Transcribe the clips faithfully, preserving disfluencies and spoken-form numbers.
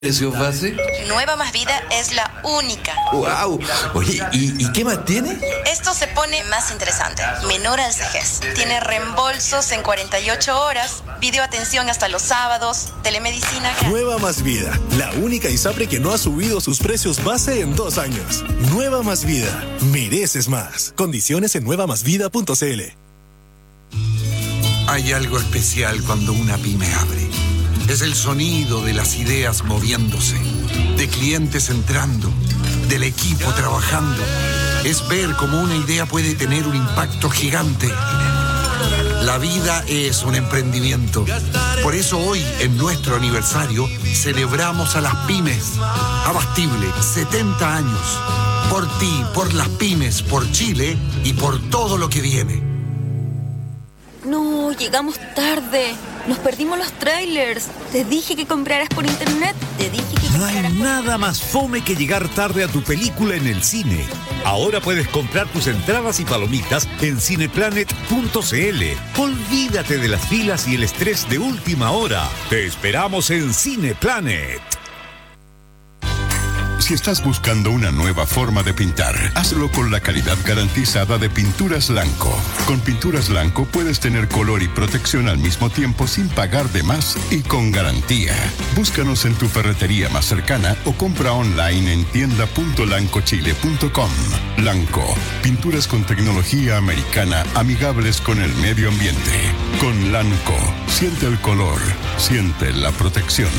¿Precios base? Nueva Más Vida es la única. ¡Wow! Oye, ¿y, ¿y qué más tiene? Esto se pone más interesante. Menor al Cejez. Tiene reembolsos en cuarenta y ocho horas, videoatención hasta los sábados, telemedicina. Nueva Más Vida, la única ISAPRE que no ha subido sus precios base en dos años. Nueva Más Vida, mereces más. Condiciones en nueva más vida punto c l. Hay algo especial cuando una pyme abre. Es el sonido de las ideas moviéndose, de clientes entrando, del equipo trabajando. Es ver cómo una idea puede tener un impacto gigante. La vida es un emprendimiento. Por eso hoy, en nuestro aniversario, celebramos a las pymes. Abastible, setenta años. Por ti, por las pymes, por Chile y por todo lo que viene. No, llegamos tarde. Nos perdimos los trailers. Te dije que compraras por internet. Te dije que No hay nada más fome que llegar tarde a tu película en el cine. Ahora puedes comprar tus entradas y palomitas en cineplanet punto c l. Olvídate de las filas y el estrés de última hora. Te esperamos en Cineplanet. Si estás buscando una nueva forma de pintar, hazlo con la calidad garantizada de Pinturas Lanco. Con Pinturas Lanco puedes tener color y protección al mismo tiempo sin pagar de más y con garantía. Búscanos en tu ferretería más cercana o compra online en tienda punto lanco chile punto com. Lanco, pinturas con tecnología americana amigables con el medio ambiente. Con Lanco, siente el color, siente la protección.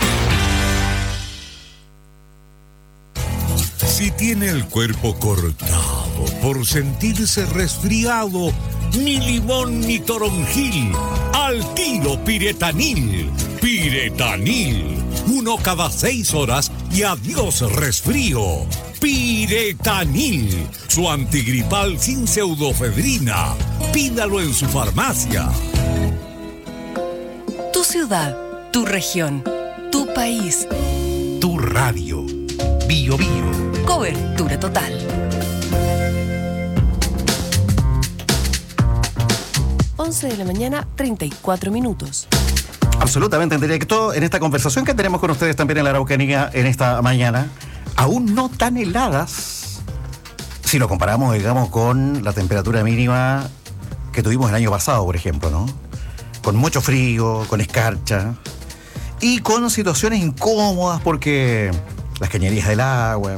Si tiene el cuerpo cortado por sentirse resfriado, ni limón ni toronjil, al tiro Piretanil. Piretanil, uno cada seis horas y adiós resfrío. Piretanil, su antigripal sin pseudofedrina. Pídalo en su farmacia. Tu ciudad, tu región, tu país, tu radio. Bio Bio. Cobertura total. once de la mañana, treinta y cuatro minutos. Absolutamente en directo en esta conversación que tenemos con ustedes también en la Araucanía en esta mañana. Aún no tan heladas, si lo comparamos, digamos, con la temperatura mínima que tuvimos el año pasado, por ejemplo, ¿no? Con mucho frío, con escarcha y con situaciones incómodas porque las cañerías del agua,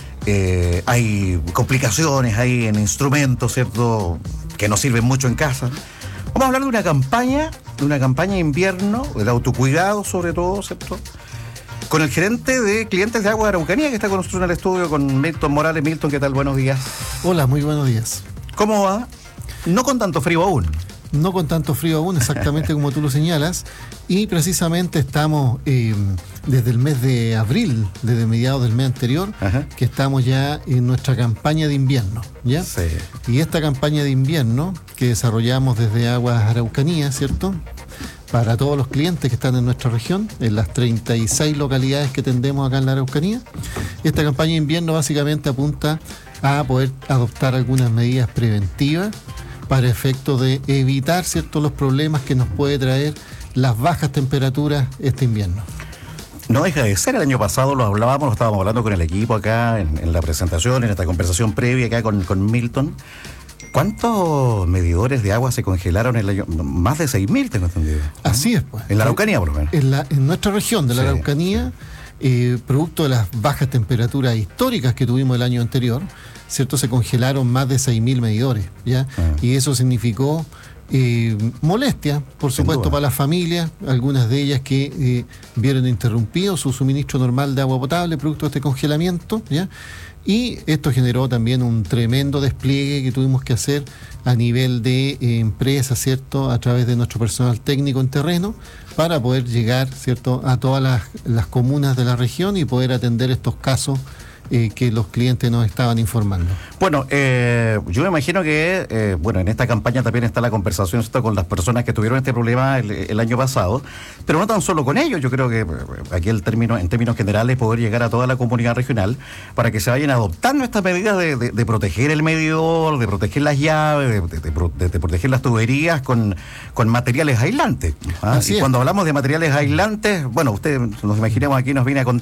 eh, hay complicaciones ahí en instrumentos, ¿cierto?, que nos sirven mucho en casa. Vamos a hablar de una campaña, de una campaña de invierno, del autocuidado sobre todo, ¿cierto?, con el gerente de clientes de Agua de Araucanía, que está con nosotros en el estudio, con Milton Morales. Milton, ¿qué tal? Buenos días. Hola, muy buenos días. ¿Cómo va? No con tanto frío aún. No con tanto frío aún, exactamente como tú lo señalas. Y precisamente estamos eh, desde el mes de abril, desde mediados del mes anterior, Ajá. que estamos ya en nuestra campaña de invierno, ¿ya? Sí. Y esta campaña de invierno que desarrollamos desde Aguas Araucanía, ¿cierto?, para todos los clientes que están en nuestra región, en las treinta y seis localidades que tendemos acá en la Araucanía. Esta campaña de invierno básicamente apunta a poder adoptar algunas medidas preventivas para efecto de evitar, ¿cierto?, los problemas que nos puede traer las bajas temperaturas este invierno. No deja de ser, el año pasado lo hablábamos, lo estábamos hablando con el equipo acá en, en la presentación, en esta conversación previa acá con, con Milton. ¿Cuántos medidores de agua se congelaron el año? Más de seis mil, tengo entendido, ¿no? Así es, pues. En la Araucanía, por lo menos. En, la, en nuestra región de la sí, Araucanía, sí. Eh, producto de las bajas temperaturas históricas que tuvimos el año anterior, ¿cierto?, se congelaron más de seis mil medidores, ¿ya? Ah. Y eso significó eh, molestia, por supuesto, para las familias, algunas de ellas que eh, vieron interrumpido su suministro normal de agua potable producto de este congelamiento, ¿ya? Y esto generó también un tremendo despliegue que tuvimos que hacer a nivel de eh, empresas, ¿cierto?, a través de nuestro personal técnico en terreno, para poder llegar, ¿cierto?, a todas las, las comunas de la región y poder atender estos casos eh, que los clientes nos estaban informando. Bueno, eh, yo me imagino que, eh, bueno, en esta campaña también está la conversación ¿cierto? Con las personas que tuvieron este problema el, el año pasado, pero no tan solo con ellos, yo creo que aquí el término, en términos generales poder llegar a toda la comunidad regional para que se vayan adoptando estas medidas de, de, de proteger el medidor, de proteger las llaves, de, de, de, de proteger las tuberías con, con materiales aislantes. ¿ah? Y cuando hablamos de materiales aislantes, bueno, ustedes nos imaginemos aquí nos viene a contar